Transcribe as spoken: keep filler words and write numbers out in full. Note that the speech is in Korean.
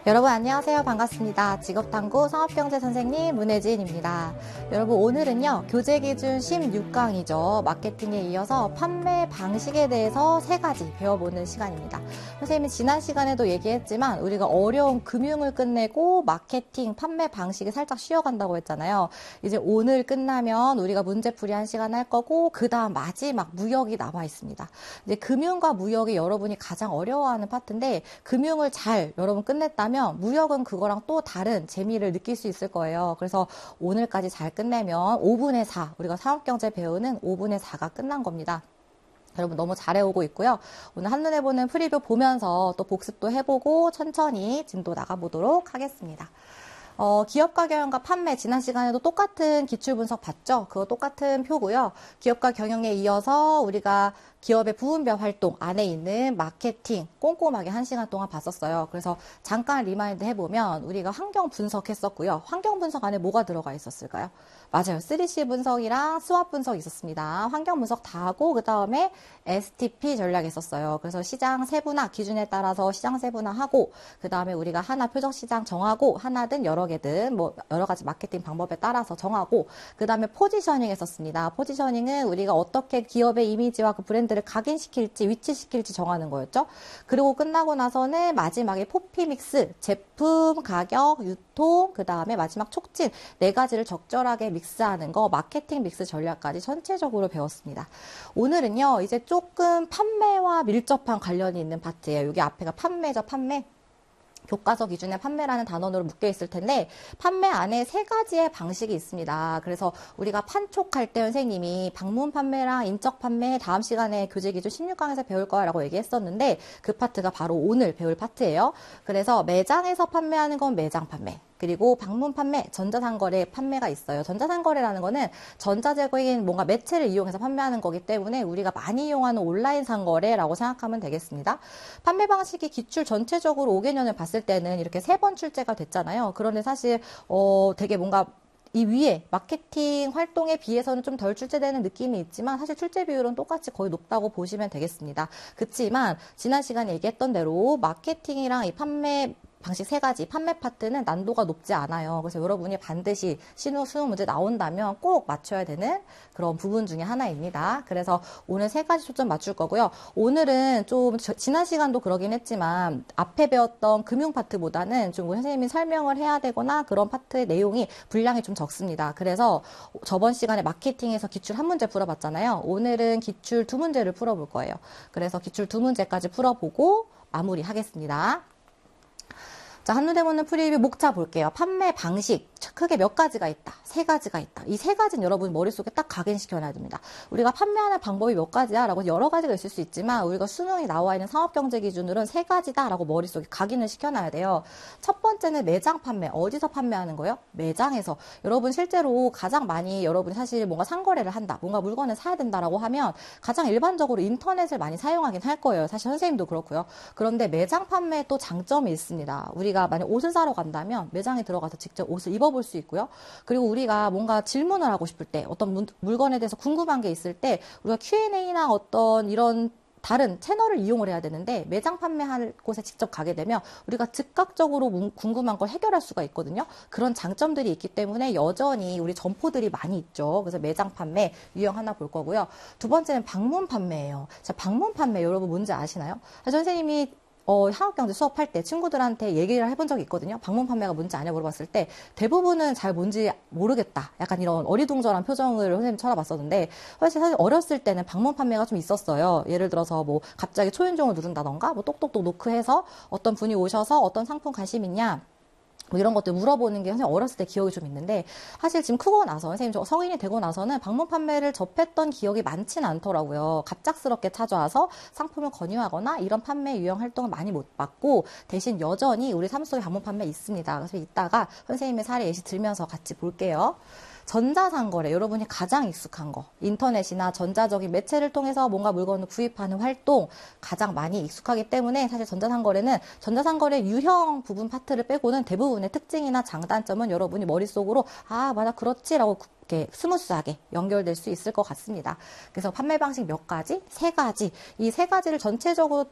여러분 안녕하세요. 반갑습니다. 직업탐구 상업경제 선생님 문혜진입니다. 여러분 오늘은요. 교재기준 십육 강이죠. 마케팅에 이어서 판매 방식에 대해서 세 가지 배워보는 시간입니다. 선생님이 지난 시간에도 얘기했지만 우리가 어려운 금융을 끝내고 마케팅, 판매 방식이 살짝 쉬어간다고 했잖아요. 이제 오늘 끝나면 우리가 문제풀이 한 시간 할 거고 그 다음 마지막 무역이 남아 있습니다. 이제 금융과 무역이 여러분이 가장 어려워하는 파트인데 금융을 잘 여러분 끝냈다면 무역은 그거랑 또 다른 재미를 느낄 수 있을 거예요. 그래서 오늘까지 잘 끝내면 오분의 사, 우리가 상업경제 배우는 오분의 사가 끝난 겁니다. 여러분 너무 잘해오고 있고요. 오늘 한눈에 보는 프리뷰 보면서 또 복습도 해보고 천천히 진도 나가보도록 하겠습니다. 어, 기업가 경영과 판매 지난 시간에도 똑같은 기출 분석 봤죠? 그거 똑같은 표고요. 기업가 경영에 이어서 우리가 기업의 부분별 활동 안에 있는 마케팅 꼼꼼하게 한 시간 동안 봤었어요. 그래서 잠깐 리마인드 해보면 우리가 환경 분석했었고요. 환경 분석 안에 뭐가 들어가 있었을까요? 맞아요. 쓰리씨 분석이랑 스왑 분석 있었습니다. 환경 분석 다 하고 그 다음에 에스티피 전략 있었어요. 그래서 시장 세분화 기준에 따라서 시장 세분화하고 그 다음에 우리가 하나 표적 시장 정하고 하나든 여러 개든 뭐 여러 가지 마케팅 방법에 따라서 정하고 그 다음에 포지셔닝 했었습니다. 포지셔닝은 우리가 어떻게 기업의 이미지와 그 브랜드를 각인시킬지 위치시킬지 정하는 거였죠. 그리고 끝나고 나서는 마지막에 포피 믹스, 제품, 가격, 유통, 그 다음에 마지막 촉진 네 가지를 적절하게 믹스하는 거 마케팅 믹스 전략까지 전체적으로 배웠습니다. 오늘은요 이제 조금 판매와 밀접한 관련이 있는 파트예요. 여기 앞에가 판매죠. 판매. 교과서 기준에 판매라는 단원으로 묶여 있을 텐데 판매 안에 세 가지의 방식이 있습니다. 그래서 우리가 판촉할 때 선생님이 방문 판매랑 인적 판매 다음 시간에 교재 기준 십육 강에서 배울 거라고 얘기했었는데 그 파트가 바로 오늘 배울 파트예요. 그래서 매장에서 판매하는 건 매장 판매. 그리고 방문 판매, 전자상거래 판매가 있어요. 전자상거래라는 거는 전자적인 뭔가 매체를 이용해서 판매하는 거기 때문에 우리가 많이 이용하는 온라인 상거래라고 생각하면 되겠습니다. 판매 방식이 기출 전체적으로 오 개년을 봤을 때는 이렇게 세 번 출제가 됐잖아요. 그런데 사실 어 되게 뭔가 이 위에 마케팅 활동에 비해서는 좀 덜 출제되는 느낌이 있지만 사실 출제 비율은 똑같이 거의 높다고 보시면 되겠습니다. 그렇지만 지난 시간에 얘기했던 대로 마케팅이랑 이 판매 방식 세 가지 판매 파트는 난도가 높지 않아요. 그래서 여러분이 반드시 신호 수능 문제 나온다면 꼭 맞춰야 되는 그런 부분 중에 하나입니다. 그래서 오늘 세 가지 초점 맞출 거고요. 오늘은 좀 지난 시간도 그러긴 했지만 앞에 배웠던 금융 파트보다는 좀 선생님이 설명을 해야 되거나 그런 파트의 내용이 분량이 좀 적습니다. 그래서 저번 시간에 마케팅에서 기출 한 문제 풀어봤잖아요. 오늘은 기출 두 문제를 풀어볼 거예요. 그래서 기출 두 문제까지 풀어보고 마무리하겠습니다. 자, 한눈에 보는 프리뷰 목차 볼게요. 판매 방식 크게 몇 가지가 있다. 세 가지가 있다. 이 세 가지는 여러분 머릿속에 딱 각인시켜놔야 됩니다. 우리가 판매하는 방법이 몇 가지야? 라고 여러 가지가 있을 수 있지만 우리가 수능이 나와 있는 상업경제 기준으로는 세 가지다 라고 머릿속에 각인을 시켜놔야 돼요. 첫 번째는 매장 판매. 어디서 판매하는 거예요? 매장에서. 여러분 실제로 가장 많이 여러분이 사실 뭔가 상거래를 한다. 뭔가 물건을 사야 된다라고 하면 가장 일반적으로 인터넷을 많이 사용하긴 할 거예요. 사실 선생님도 그렇고요. 그런데 매장 판매에 또 장점이 있습니다. 우리가 만약 옷을 사러 간다면 매장에 들어가서 직접 옷을 입어볼 수 있고요. 그리고 우리가 뭔가 질문을 하고 싶을 때 어떤 문, 물건에 대해서 궁금한 게 있을 때 우리가 큐 앤 에이나 어떤 이런 다른 채널을 이용을 해야 되는데 매장 판매할 곳에 직접 가게 되면 우리가 즉각적으로 궁금한 걸 해결할 수가 있거든요. 그런 장점들이 있기 때문에 여전히 우리 점포들이 많이 있죠. 그래서 매장 판매 유형 하나 볼 거고요. 두 번째는 방문 판매예요. 자, 방문 판매 여러분 뭔지 아시나요? 선생님이 어, 상업경제 수업할 때 친구들한테 얘기를 해본 적이 있거든요. 방문 판매가 뭔지 아냐 물어봤을 때 대부분은 잘 뭔지 모르겠다. 약간 이런 어리둥절한 표정을 선생님 쳐다봤었는데 사실 사실 어렸을 때는 방문 판매가 좀 있었어요. 예를 들어서 뭐 갑자기 초인종을 누른다던가 뭐 똑똑똑 노크해서 어떤 분이 오셔서 어떤 상품 관심 있냐 뭐 이런 것들 물어보는 게 선생님 어렸을 때 기억이 좀 있는데 사실 지금 크고 나서 선생님 저 성인이 되고 나서는 방문 판매를 접했던 기억이 많지는 않더라고요. 갑작스럽게 찾아와서 상품을 권유하거나 이런 판매 유형 활동을 많이 못 봤고 대신 여전히 우리 삶 속에 방문 판매 있습니다. 그래서 이따가 선생님의 사례 예시 들면서 같이 볼게요. 전자상거래, 여러분이 가장 익숙한 거, 인터넷이나 전자적인 매체를 통해서 뭔가 물건을 구입하는 활동 가장 많이 익숙하기 때문에 사실 전자상거래는 전자상거래 유형 부분 파트를 빼고는 대부분의 특징이나 장단점은 여러분이 머릿속으로 아 맞아 그렇지라고 이렇게 스무스하게 연결될 수 있을 것 같습니다. 그래서 판매 방식 몇 가지? 세 가지. 이 세 가지를 전체적으로